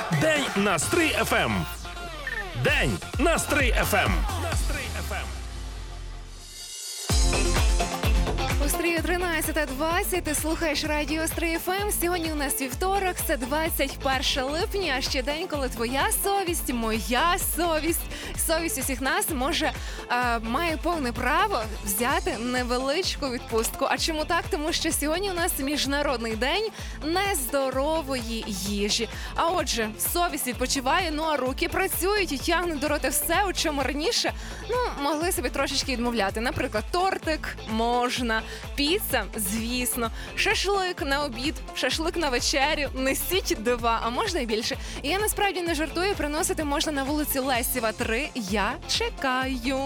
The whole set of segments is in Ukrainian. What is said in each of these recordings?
День на Стрий ФМ. День на Стрий ФМ. У Стрію 13:20, ти слухаєш радіо Стрий ФМ. Сьогодні у нас вівторок, це 21 липня, а ще день, коли твоя совість, моя совість, совість усіх нас має повне право взяти невеличку відпустку. А чому так? Тому що сьогодні у нас Міжнародний день нездорової їжі. А отже, совість відпочиває, а руки працюють і тягнуть до рота все, у чому раніше, могли собі трошечки відмовляти. Наприклад, тортик можна, піца, звісно, шашлик на обід, шашлик на вечерю, несіть 2, а можна і більше. І я насправді не жартую, приносити можна на вулиці Лесєва, 3. Я чекаю.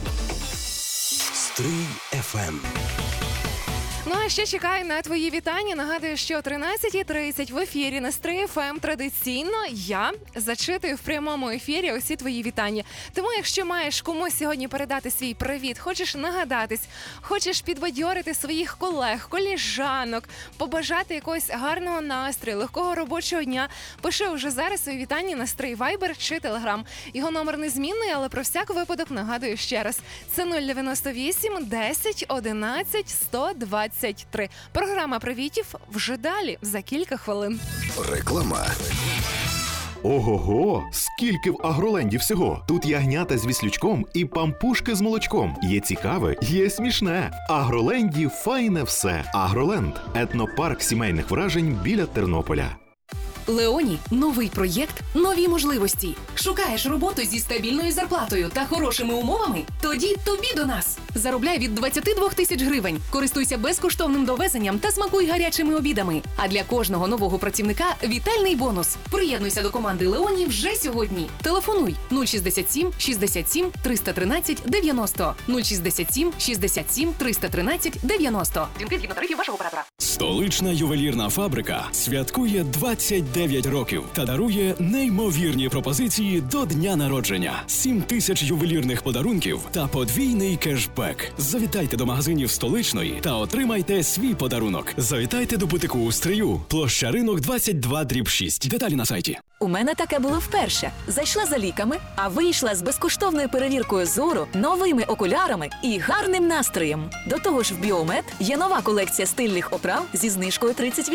Стрий ФМ. А ще чекаю на твої вітання. Нагадую, що о 13:30 в ефірі на Стрий ФМ традиційно я зачитую в прямому ефірі усі твої вітання. Тому, якщо маєш комусь сьогодні передати свій привіт, хочеш нагадатись, хочеш підбадьорити своїх колег, коліжанок, побажати якогось гарного настрою, легкого робочого дня, пиши уже зараз свої вітання на Стрий Вайбер чи Телеграм. Його номер незмінний, але про всяк випадок нагадую ще раз. Це 098 10 11 123. Програма привітів вже далі, за кілька хвилин. Реклама. Ого-го! Скільки в Агроленді всього! Тут ягнята з віслючком і пампушки з молочком. Є цікаве, є смішне. В Агроленді файне все. Агроленд – етнопарк сімейних вражень біля Тернополя. Леоні – новий проєкт, нові можливості. Шукаєш роботу зі стабільною зарплатою та хорошими умовами? Тоді тобі до нас. Заробляй від 22 тисяч гривень. Користуйся безкоштовним довезенням та смакуй гарячими обідами. А для кожного нового працівника – вітальний бонус. Приєднуйся до команди Леоні вже сьогодні. Телефонуй 067 67 313 90. 067 67 313 90. Дзвінки згідно тарифів вашого оператора. Столична ювелірна фабрика святкує 29 років та дарує неймовірні пропозиції до дня народження. 7 тисяч ювелірних подарунків та подвійний кешбек. Завітайте до магазинів Столичної та отримайте свій подарунок. Завітайте до бутику у Стрию, площа Ринок 22/6. Деталі на сайті. У мене таке було вперше. Зайшла за ліками, а вийшла з безкоштовною перевіркою зору, новими окулярами і гарним настроєм. До того ж в Біомед є нова колекція стильних оправ зі знижкою 30%.